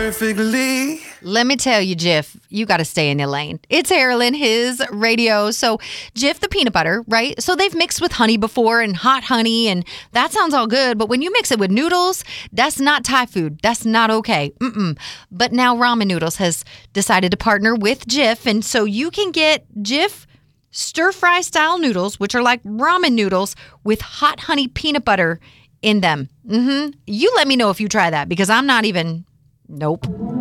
perfectly. Let me tell you, Jif, you got to stay in your lane. It's Marilyn, his radio. So Jif, the peanut butter, right? So they've mixed with honey before and hot honey, and that sounds all good. But when you mix it with noodles, that's not Thai food. That's not okay. But now Ramen Noodles has decided to partner with Jif, and so you can get Jif stir-fry style noodles, which are like ramen noodles with hot honey peanut butter in them. You let me know if you try that, because I'm not even... Nope.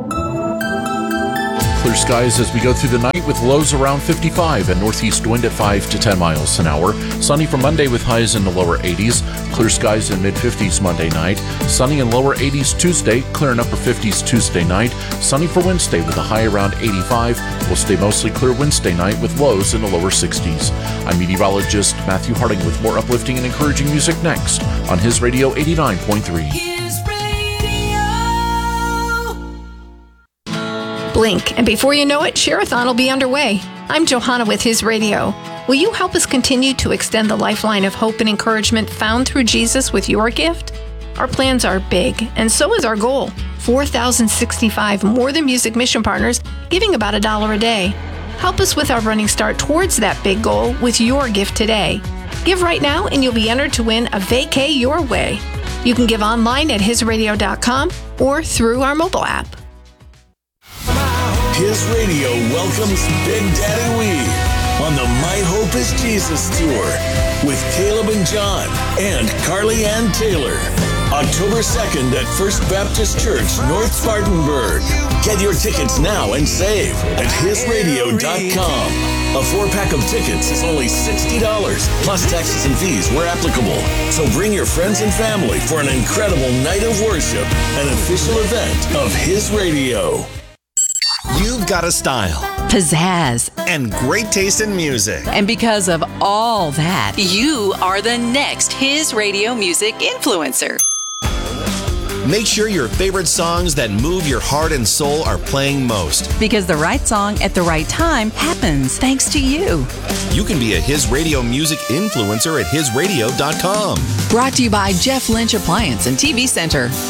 Clear skies as we go through the night with lows around 55 and northeast wind at 5 to 10 miles an hour. Sunny for Monday with highs in the lower 80s. Clear skies in mid-50s Monday night. Sunny in lower 80s Tuesday. Clear in upper 50s Tuesday night. Sunny for Wednesday with a high around 85. We'll stay mostly clear Wednesday night with lows in the lower 60s. I'm meteorologist Matthew Harding with more uplifting and encouraging music next on His Radio 89.3. Blink, and before you know it, Share-a-thon will be underway. I'm Johanna with His Radio. Will you help us continue to extend the lifeline of hope and encouragement found through Jesus with your gift? Our plans are big, and so is our goal. 4,065 More Than Music mission partners giving about $1 a day. Help us with our running start towards that big goal with your gift today. Give right now, and you'll be entered to win a vacay your way. You can give online at hisradio.com or through our mobile app. His Radio welcomes Big Daddy Weave on the My Hope is Jesus tour with Caleb and John and Carly Ann Taylor. October 2nd at First Baptist Church, North Spartanburg. Get your tickets now and save at hisradio.com. A 4-pack of tickets is only $60, plus taxes and fees where applicable. So bring your friends and family for an incredible night of worship, an official event of His Radio. You've got a style, pizzazz, and great taste in music. And because of all that, you are the next His Radio music influencer. Make sure your favorite songs that move your heart and soul are playing most. Because the right song at the right time happens thanks to you. You can be a His Radio music influencer at hisradio.com. Brought to you by Jeff Lynch Appliance and TV Center.